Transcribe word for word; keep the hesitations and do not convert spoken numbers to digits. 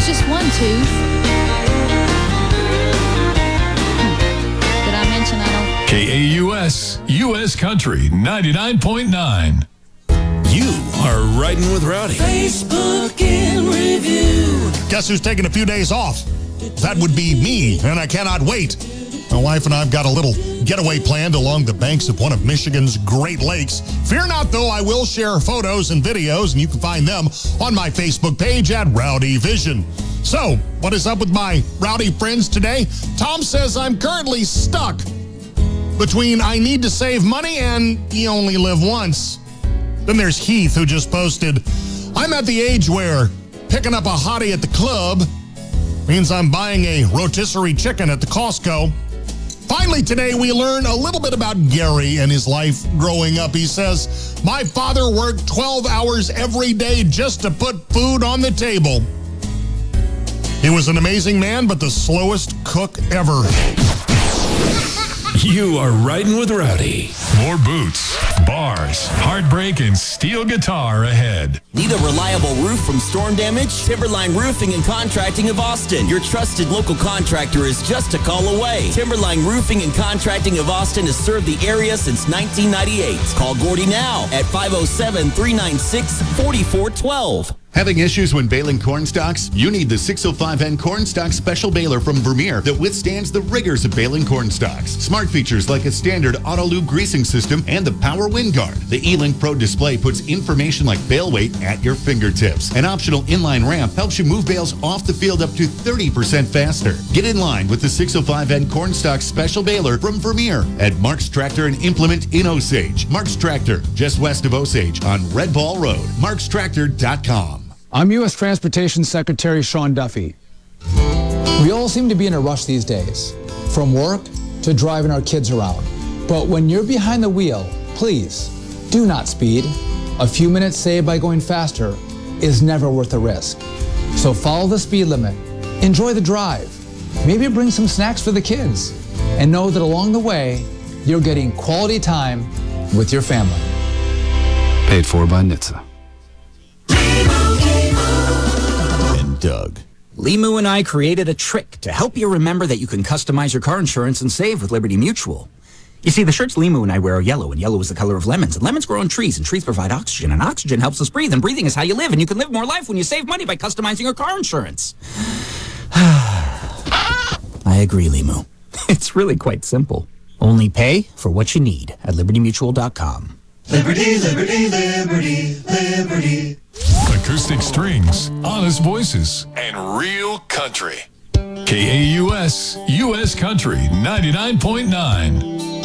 just one tooth. Did I mention I don't? K A U S, U S Country, ninety-nine point nine. You are riding with Rowdy. Facebook in review. Guess who's taking a few days off? That would be me, and I cannot wait. My wife and I have got a little getaway planned along the banks of one of Michigan's Great Lakes. Fear not, though, I will share photos and videos, and you can find them on my Facebook page at Rowdy Vision. So, what is up with my rowdy friends today? Tom says I'm currently stuck between I need to save money and you only live once. Then there's Heath, who just posted, I'm at the age where picking up a hottie at the club means I'm buying a rotisserie chicken at the Costco. Finally, today we learn a little bit about Gary and his life growing up. He says, my father worked twelve hours every day just to put food on the table. He was an amazing man, but the slowest cook ever. You are riding with Rowdy. More boots, bars, heartbreak, and steel guitar ahead. Need a reliable roof from storm damage? Timberline Roofing and Contracting of Austin. Your trusted local contractor is just a call away. Timberline Roofing and Contracting of Austin has served the area since nineteen ninety-eight. Call Gordy now at five oh seven, three nine six, four four one two. Having issues when baling corn stalks? You need the six oh five N Corn Stalk Special Baler from Vermeer that withstands the rigors of baling corn stalks. Smart features like a standard auto lube greasing system and the power wind guard. The E-Link Pro display puts information like bale weight at your fingertips. An optional inline ramp helps you move bales off the field up to thirty percent faster. Get in line with the six oh five N Corn Stalk Special Baler from Vermeer at Mark's Tractor and Implement in Osage. Mark's Tractor, just west of Osage on Red Ball Road. marks tractor dot com. I'm U S Transportation Secretary Sean Duffy. We all seem to be in a rush these days, from work to driving our kids around. But when you're behind the wheel, please do not speed. A few minutes saved by going faster is never worth the risk. So follow the speed limit, enjoy the drive, maybe bring some snacks for the kids, and know that along the way, you're getting quality time with your family. Paid for by N H T S A. Doug. Limu and I created a trick to help you remember that you can customize your car insurance and save with Liberty Mutual. You see, the shirts Limu and I wear are yellow, and yellow is the color of lemons, and lemons grow on trees, and trees provide oxygen, and oxygen helps us breathe, and breathing is how you live, and you can live more life when you save money by customizing your car insurance. I agree, Limu. It's really quite simple. Only pay for what you need at liberty mutual dot com. Liberty, liberty, liberty, liberty. Acoustic strings, honest voices, and real country. K A U S, U S Country, ninety-nine point nine.